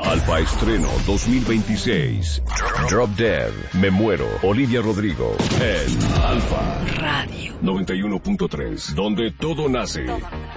Alfa Estreno 2026. Drop Dead, Me Muero, Olivia Rodrigo. En Alfa Radio 91.3, donde todo nace.